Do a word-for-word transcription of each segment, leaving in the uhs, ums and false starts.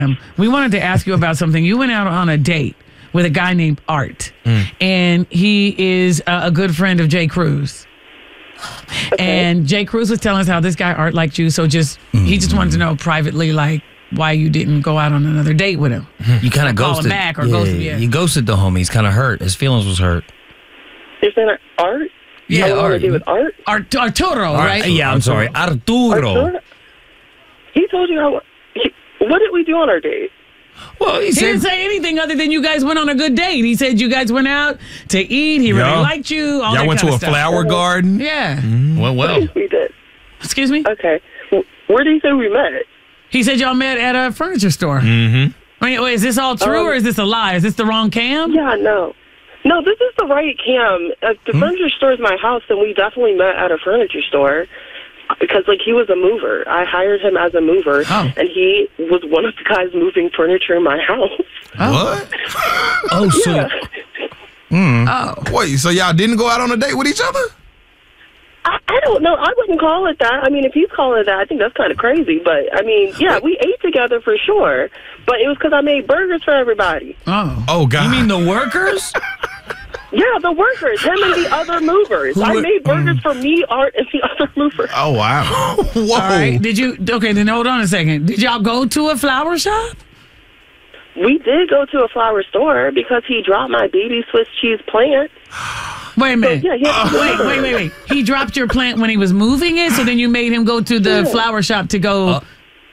Um, we wanted to ask you about something. You went out on a date with a guy named Art, mm. and he is uh, a good friend of Jay Cruz. Okay. And Jay Cruz was telling us how this guy Art liked you, so just mm. he just wanted to know privately, like, why you didn't go out on another date with him. You kind of ghosted. Call him back or yeah, ghosted. Yeah, you ghosted the homie. He's kind of hurt. His feelings was hurt. You're saying Art? Yeah, Art. Art. To do with Art? Art Arturo, Art, right? Yeah, I'm sorry, Arturo. Arturo? He told you how. He, what did we do on our date? Well, he, he said, didn't say anything other than you guys went on a good date. He said you guys went out to eat. He really Y'all- liked you. All Y'all that went kind to a of stuff. flower garden? Yeah. Mm, well, well. We did. Excuse me? Okay. Where do you say we met? He said y'all met at a furniture store. Mm-hmm. Wait, wait, is this all true Um, or is this a lie? Is this the wrong Cam? Yeah, no. No, this is the right Cam. Uh, the Hmm? furniture store is my house, and we definitely met at a furniture store. Because, like, he was a mover. I hired him as a mover, Oh. and he was one of the guys moving furniture in my house. What? Oh, so Yeah. Mm. Oh. Wait, so y'all didn't go out on a date with each other? I, I don't know. I wouldn't call it that. I mean, if he's calling it that, I think that's kind of crazy. But, I mean, yeah, we ate together for sure. But it was because I made burgers for everybody. Oh. Oh, God. you mean the workers? Yeah, the workers, him and the other movers. Who I would- made burgers for me, Art, and the other movers. Oh, wow. Whoa. All right. Did you, okay, then hold on a second. Did y'all go to a flower shop? We did go to a flower store because he dropped my baby Swiss cheese plant. Wait a minute. Yeah, yeah. Oh, wait, wait, wait, wait. He dropped your plant when he was moving it, so then you made him go to the Yeah. flower shop to go. Uh,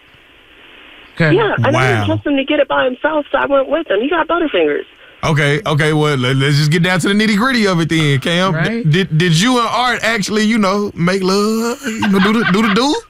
okay. Yeah, I Wow. didn't trust him to get it by himself, so I went with him. He got Butterfingers. Okay, okay, well, let, let's just get down to the nitty gritty of it then, Cam. Right. D- did did you and Art actually, you know, make love? You know, do the do the do?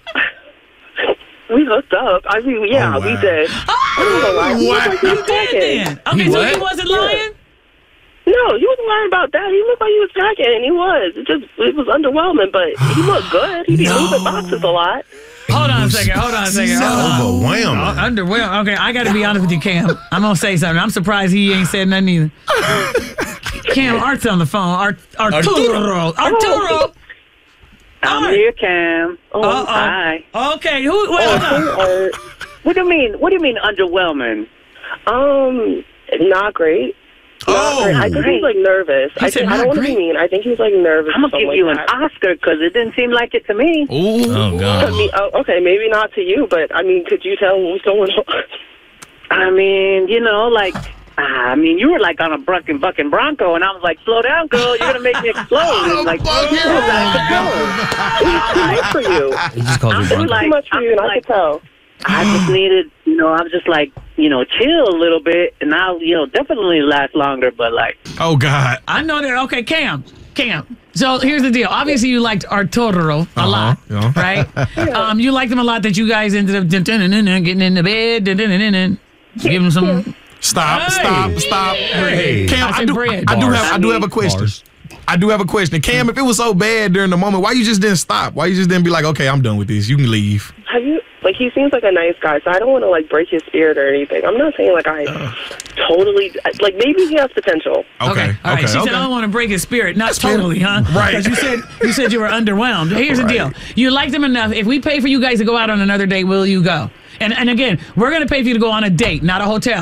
We hooked up. I mean, yeah, Oh, we wow. did. I don't know why. He looked like he You was did packing. then. Okay, He so what? he wasn't lying? No, he wasn't lying about that. He looked like he was packing, and he was. It just it was underwhelming, but he looked good. He be No. moving boxes a lot. Hold on a second. Hold on a second. Hold on. Overwhelming. Uh, underwhelmed. Okay, I got to be honest with you, Cam. I'm gonna say something. I'm surprised he ain't said nothing either. Cam, Art's on the phone. Art, Arturo. Arturo. I'm Art. here, Cam. Oh, Uh-oh. Hi. Okay. Who? Wait, hold on. Art. What do you mean? What do you mean underwhelming? Um, not great. Not Oh. great. I think he's like nervous. He I, said think, I not don't want to great? be mean. I think he's like nervous. I'm or gonna give something you like an that. Oscar because it didn't seem like it to me. Ooh. Oh, To God. me, oh, okay, maybe not to you, but I mean, could you tell what was going on? I mean, you know, like, I mean, you were like on a bucking, bucking Bronco, and I was like, slow down, girl, you're gonna make me explode. And like, Bucking slow down. It's too much for you. He just called you I'm It was Bronco. like- too much for you, and I like- could tell. I just needed, you know, I was just like, you know, chill a little bit, and I'll, you know, definitely last longer. But like, Oh, God. I know that. Okay, Cam. Cam. So here's the deal. Obviously, you liked Arturo a Uh-huh, lot, yeah. right? Um, you liked him a lot that you guys ended up dun- dun- dun- dun- dun, getting in the bed, dun- dun- dun- dun- dun. Give him some. Stop, Hey. stop, stop. Hey. Cam, I I, said do, bread. I do Bars. have I do have a question. Bars. I do have a question. Cam, if it was so bad during the moment, why you just didn't stop? Why you just didn't be like, okay, I'm done with this. You can leave. Have you, like, he seems like a nice guy, so I don't want to, like, break his spirit or anything. I'm not saying, like, I totally, like, maybe he has potential. Okay, Okay. All right. okay, She okay. said, I don't want to break his spirit. Not fair. totally, huh? Right. Because you said, you said you were underwhelmed. Here's the Right. deal. You liked him enough. If we pay for you guys to go out on another date, will you go? And and again, we're going to pay for you to go on a date, not a hotel.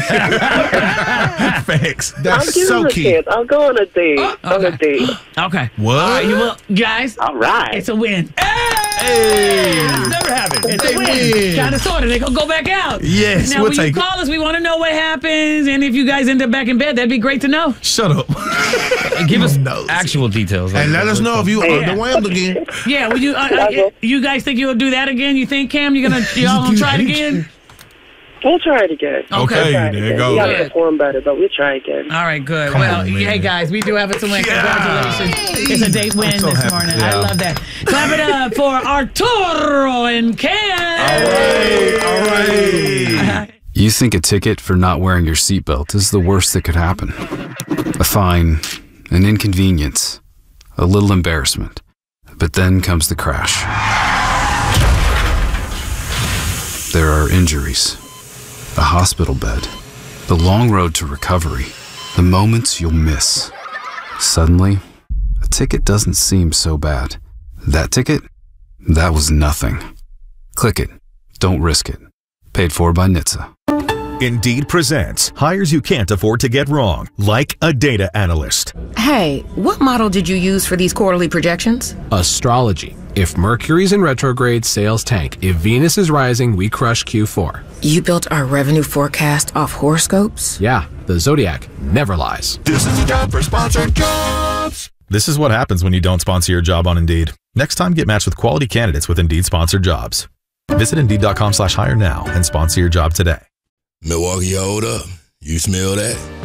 Facts. I'll That's give so him a key. chance. I'll go on a date. On a okay. date. Okay. What? All right, you will, guys, all right. it's a win. Hey. Never happened. It's They a win. win. Kind of sort of. They gonna go back out. Yes, Now, we'll when take you it. call us, we want to know what happens, and if you guys end up back in bed, that'd be great to know. Shut up. Give us Nosy. actual details. And let us know if you Yeah. underwhelmed again. Yeah. Would you? Uh, uh, you guys think you'll do that again? You think, Cam? You gonna y'all gonna try it again? We'll try it again. Okay, We'll try it there you again. go. We gotta Good. perform better, but we'll try again. All right, good. Come well, on, man. hey guys, we do have it to win. Congratulations. It's a date win so this happy morning. for I y'all. love that. Clap it up for Arturo and Cam. All right. You think a ticket for not wearing your seatbelt is the worst that could happen. A fine, an inconvenience, a little embarrassment. But then comes the crash. There are injuries, a hospital bed, the long road to recovery, the moments you'll miss. Suddenly, a ticket doesn't seem so bad. That ticket? That was nothing. Click it. Don't risk it. Paid for by N H T S A. Indeed presents hires you can't afford to get wrong, like a data analyst. Hey, what model did you use for these quarterly projections? Astrology. If Mercury's in retrograde, sales tank. If Venus is rising, we crush Q four. You built our revenue forecast off horoscopes? Yeah, the Zodiac never lies. This is a job for sponsored jobs. This is what happens when you don't sponsor your job on Indeed. Next time, get matched with quality candidates with Indeed sponsored jobs. Visit Indeed.com slash hire now and sponsor your job today. Milwaukee, hold up. You smell that?